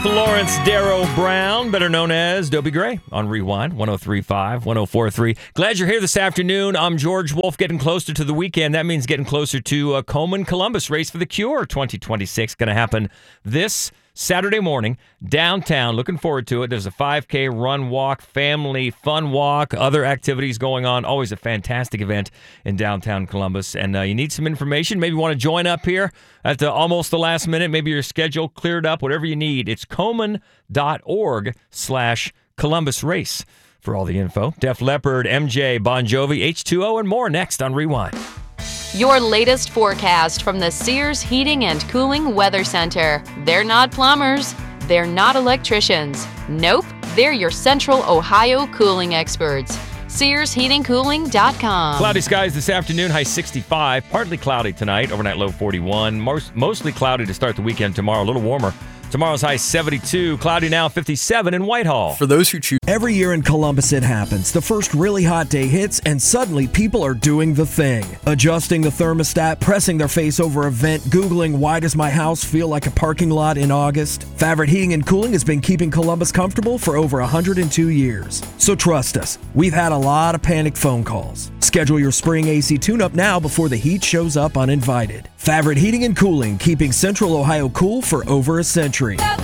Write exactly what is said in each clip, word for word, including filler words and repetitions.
Lawrence Darrow Brown, better known as Dobie Gray, on Rewind, one oh three point five, one oh four point three. Glad you're here this afternoon. I'm George Wolf, getting closer to the weekend. That means getting closer to uh, Komen Columbus Race for the Cure twenty twenty-six. Going to happen this Saturday morning, downtown. Looking forward to it. There's a five K run, walk, family fun walk, other activities going on. Always a fantastic event in downtown Columbus. And uh, you need some information. Maybe you want to join up here at the almost the last minute. Maybe your schedule cleared up, whatever you need. It's komen.org slash Columbus Race for all the info. Def Leppard, M J, Bon Jovi, H two O, and more next on Rewind. Your latest forecast from the Sears Heating and Cooling Weather Center. They're not plumbers. They're not electricians. Nope, they're your Central Ohio cooling experts. Sears Heating Cooling dot com. Cloudy skies this afternoon, high sixty-five. Partly cloudy tonight, overnight low forty-one. Most, mostly cloudy to start the weekend tomorrow, a little warmer. Tomorrow's high seventy-two, cloudy now fifty-seven in Whitehall. For those who choose... Every year in Columbus it happens. The first really hot day hits and suddenly people are doing the thing. Adjusting the thermostat, pressing their face over a vent, Googling why does my house feel like a parking lot in August. Favorite Heating and Cooling has been keeping Columbus comfortable for over one hundred two years. So trust us, we've had a lot of panicked phone calls. Schedule your spring A C tune-up now before the heat shows up uninvited. Favorite Heating and Cooling, keeping Central Ohio cool for over a century.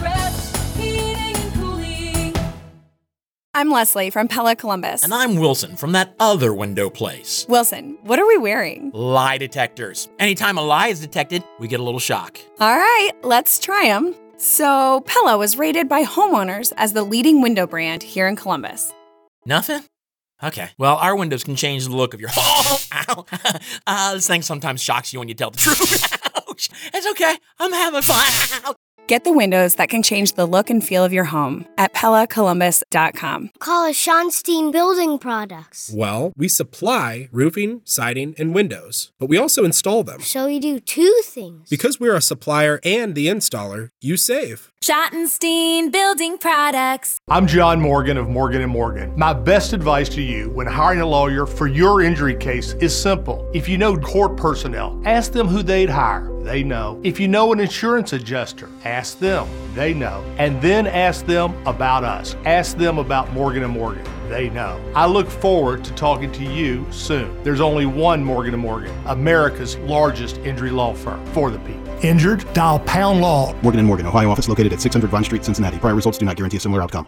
I'm Leslie from Pella Columbus. And I'm Wilson from that other window place. Wilson, what are we wearing? Lie detectors. Anytime a lie is detected, we get a little shock. All right, let's try them. So, Pella was rated by homeowners as the leading window brand here in Columbus. Nothing? Okay. Well, our windows can change the look of your home. Ow. Uh, this thing sometimes shocks you when you tell the truth. Ouch. It's okay. I'm having fun. Get the windows that can change the look and feel of your home at Pella Columbus dot com. Call us Schonstein Building Products. Well, we supply roofing, siding, and windows, but we also install them. So we do two things. Because we're a supplier and the installer, you save. Schottenstein Building Products. I'm John Morgan of Morgan and Morgan. My best advice to you when hiring a lawyer for your injury case is simple. If you know court personnel, ask them who they'd hire. They know. If you know an insurance adjuster, ask them. They know. And then ask them about us. Ask them about Morgan and Morgan. They know. I look forward to talking to you soon. There's only one Morgan and Morgan, America's largest injury law firm for the people. Injured? Dial Pound Law. Morgan and Morgan, Ohio office located at six hundred Vine Street, Cincinnati. Prior results do not guarantee a similar outcome.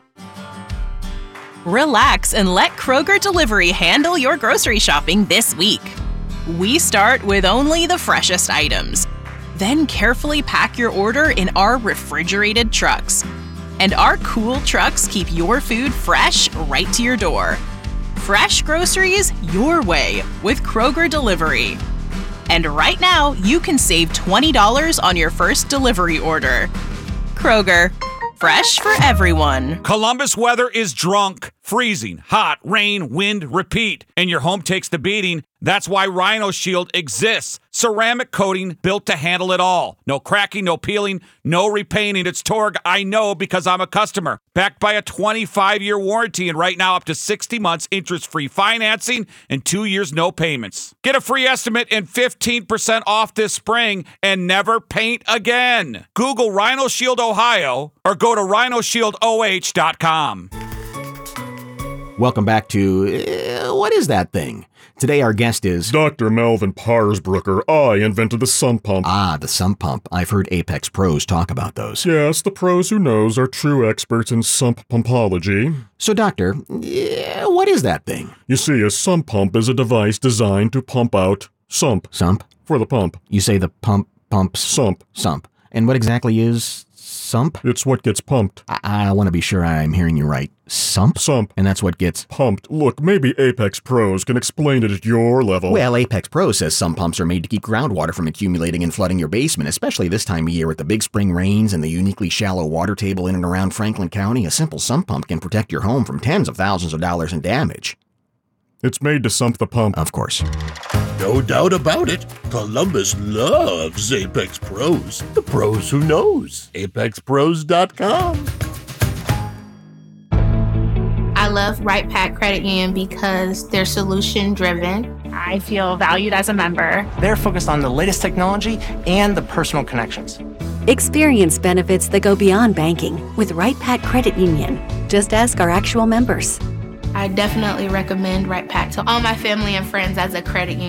Relax and let Kroger Delivery handle your grocery shopping this week. We start with only the freshest items. Then carefully pack your order in our refrigerated trucks. And our cool trucks keep your food fresh right to your door. Fresh groceries your way with Kroger Delivery. And right now, you can save twenty dollars on your first delivery order. Kroger, fresh for everyone. Columbus weather is drunk, freezing, hot, rain, wind, repeat, and your home takes the beating. That's why Rhino Shield exists. Ceramic coating built to handle it all. No cracking, no peeling, no repainting. It's Torg, I know because I'm a customer. Backed by a twenty-five year warranty and right now up to sixty months interest-free financing and two years no payments. Get a free estimate and fifteen percent off this spring and never paint again. Google Rhino Shield Ohio or go to rhino shield o h dot com. Welcome back to, uh, what is that thing? Today our guest is... Doctor Melvin Parsbrucker. I invented the sump pump. Ah, the sump pump. I've heard Apex pros talk about those. Yes, the pros who knows are true experts in sump pumpology. So, doctor, yeah, what is that thing? You see, a sump pump is a device designed to pump out sump. Sump? For the pump. You say the pump pumps... Sump. Sump. And what exactly is... Sump? It's what gets pumped. I, I want to be sure I'm hearing you right. Sump? Sump. And that's what gets... Pumped. Look, maybe Apex Pros can explain it at your level. Well, Apex Pros says some pumps are made to keep groundwater from accumulating and flooding your basement, especially this time of year with the big spring rains and the uniquely shallow water table in and around Franklin County. A simple sump pump can protect your home from tens of thousands of dollars in damage. It's made to sump the pump. Of course. No doubt about it. Columbus loves Apex Pros. The pros who knows. apex pros dot com. I love Right Pack Credit Union because they're solution driven. I feel valued as a member. They're focused on the latest technology and the personal connections. Experience benefits that go beyond banking with Right Pat Credit Union. Just ask our actual members. I definitely recommend Right Pack to all my family and friends as a credit union.